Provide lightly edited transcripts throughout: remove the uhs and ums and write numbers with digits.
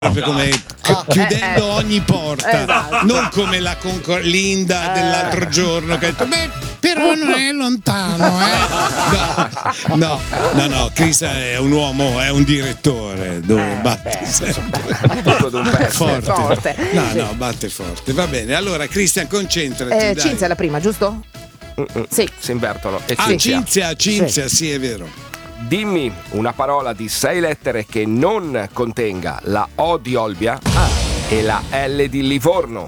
proprio come chiudendo ogni porta, esatto. non come la Linda dell'altro giorno che ha detto beh, però non è lontano, no, Cristian è un uomo, è un direttore dove batte sempre forte. No, batte forte. Va bene, allora Cristian, concentrati, dai. Cinzia è la prima, giusto? Sì. Si invertono. E Cinzia, sì, è vero. Dimmi una parola di 6 lettere che non contenga la O di Olbia e la L di Livorno.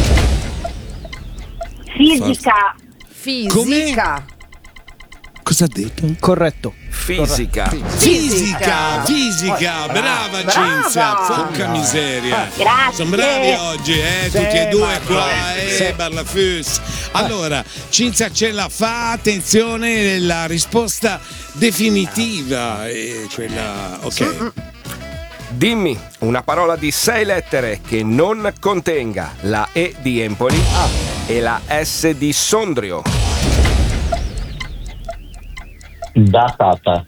Fisica. Fisica. Cosa ha detto? Corretto. Fisica. Fisica, brava Cinzia, porca miseria. Grazie. Sono bravi oggi, tutti e due qua, Barlafus. Allora, Cinzia ce la fa, attenzione, la risposta definitiva è quella, ok. Dimmi una parola di 6 lettere che non contenga la E di Empoli e la S di Sondrio. Datata.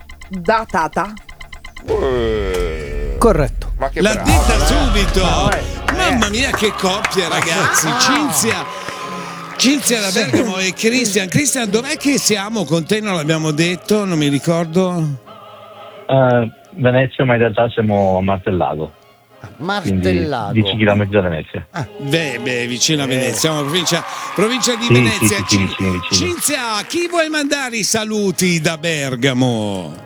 Corretto. Ma che L'ha bravo, detta subito. Mamma mia che coppia, ragazzi. Cinzia da Bergamo e Cristian. Cristian, dov'è che siamo? Con te non l'abbiamo detto, non mi ricordo. Venezia, ma in realtà siamo a Martellago. Martellago. 10 km da Venezia. Beh, vicino a Venezia, siamo provincia di Venezia. Sì, vicino. Cinzia, chi vuoi mandare i saluti da Bergamo?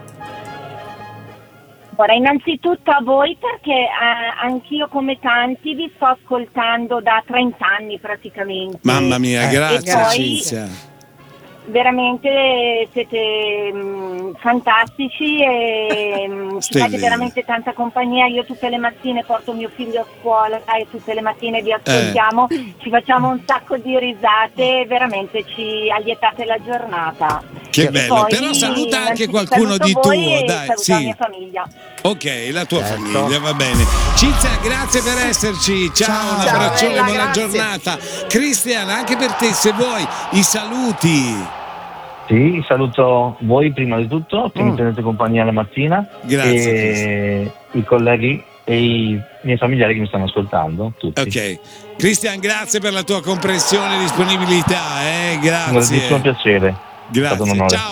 Ora, innanzitutto a voi perché anch'io come tanti vi sto ascoltando da 30 anni praticamente. Mamma mia, grazie E poi, Cinzia. veramente siete fantastici e ci fate veramente tanta compagnia. Io tutte le mattine porto mio figlio a scuola e tutte le mattine vi ascoltiamo, ci facciamo un sacco di risate e veramente ci allietate la giornata. Che E bello, poi, però saluta anche innanzitutto qualcuno saluto di voi tuo, e dai, saluto sì. la mia famiglia. Ok, la tua famiglia, va bene. Cinzia, grazie per esserci. Ciao, un abbraccione, bella, buona grazie. giornata. Cristian, anche per te, se vuoi, i saluti. Sì, saluto voi prima di tutto, che mi tenete compagnia la mattina. Grazie, E i colleghi e i miei familiari che mi stanno ascoltando, tutti. Ok. Cristian, grazie per la tua comprensione e disponibilità. Un Grazie. grandissimo piacere. È stato un Grazie. onore. Ciao.